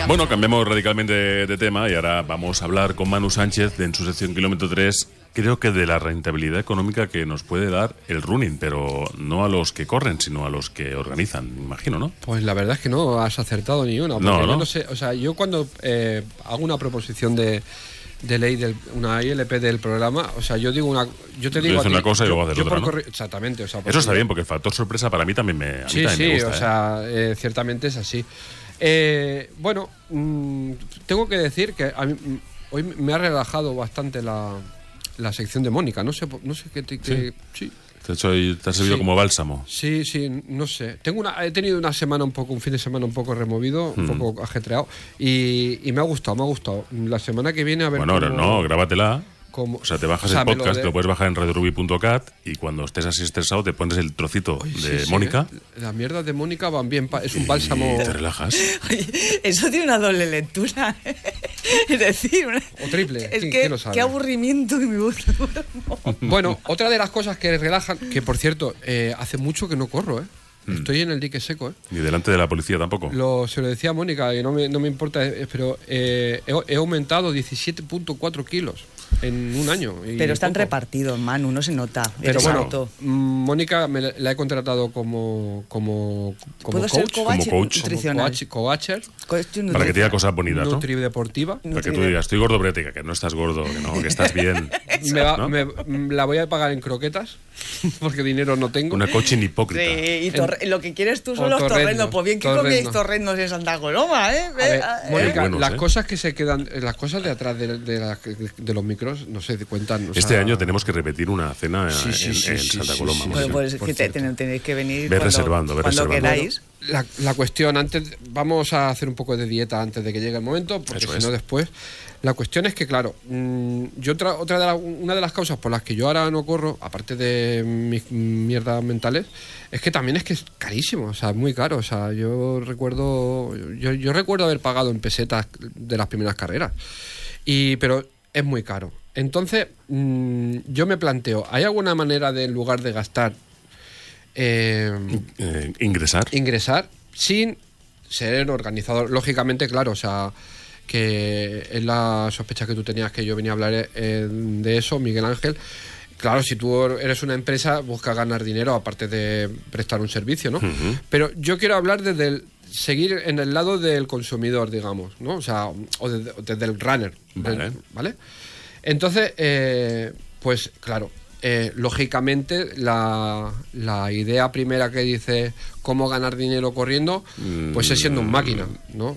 Bueno, cambiamos radicalmente de tema y ahora vamos a hablar con Manu Sánchez en su sección Kilómetro 3, creo que de la rentabilidad económica que nos puede dar el running, pero no a los que corren, sino a los que organizan, imagino, ¿no? Pues la verdad es que no has acertado ni una. No, yo ¿no? no sé, o sea, yo cuando hago una proposición de ley, una ILP del programa, o sea, yo te digo una cosa y luego haces otra, ¿no? Exactamente. O sea, Eso está bien, porque el factor sorpresa para mí también me gusta. O sea, ciertamente es así. Bueno, tengo que decir que a mí, hoy me ha relajado bastante la sección de Mónica. No sé qué. Sí. Te ha servido como bálsamo. Sí, no sé. He tenido un fin de semana un poco removido, un poco ajetreado, y me ha gustado. La semana que viene a ver. Bueno, no, grábatela. O sea, te bajas el podcast, lo puedes bajar en radioruby.cat y cuando estés así estresado te pones el trocito de Mónica. Las mierdas de Mónica van bien, es un bálsamo. Y te relajas. Oye, eso tiene una doble lectura. Es decir, o triple. Es que qué aburrimiento que me gusta. Bueno, otra de las cosas que relajan, que por cierto, hace mucho que no corro, Estoy en el dique seco, Ni delante de la policía tampoco. Se lo decía a Mónica, y no me importa, pero he aumentado 17.4 kilos en un año. Pero están repartidos, Manu, no se nota. Pero bueno, Mónica la he contratado como ¿Puedo ser coach nutricional? Coacher. Para que te diga cosas bonitas, ¿no? Nutrideportiva. Para que tú digas, estoy gordo, pero te diga que no estás gordo, que estás bien. La voy a pagar en croquetas, porque dinero no tengo. Una coaching hipócrita. Sí, y lo que quieres tú son los torrendos. Pues bien, ¿qué comíais torrendos en Santa Coloma, Mónica, las cosas que se quedan, las cosas de atrás de los micros, no se cuentan. Este año tenemos que repetir una cena en Santa Coloma. Pues tenéis que venir cuando queráis. La cuestión, vamos a hacer un poco de dieta antes de que llegue el momento, porque si no después. La cuestión es que, claro, una de las causas por las que yo ahora no corro, aparte de mis mierdas mentales, es que también es carísimo, o sea, es muy caro. O sea, yo recuerdo haber pagado en pesetas de las primeras carreras, pero es muy caro. Entonces, yo me planteo, ¿hay alguna manera de, en lugar de gastar, ingresar sin ser organizador? Lógicamente, claro, o sea, que es la sospecha que tú tenías que yo venía a hablar de eso, Miguel Ángel. Claro, si tú eres una empresa, buscas ganar dinero aparte de prestar un servicio, ¿no? Uh-huh. Pero yo quiero hablar seguir en el lado del consumidor, digamos, ¿no? O sea, desde el runner, ¿vale? Entonces, pues claro, lógicamente la idea primera que dice cómo ganar dinero corriendo, pues es siendo un máquina, ¿no?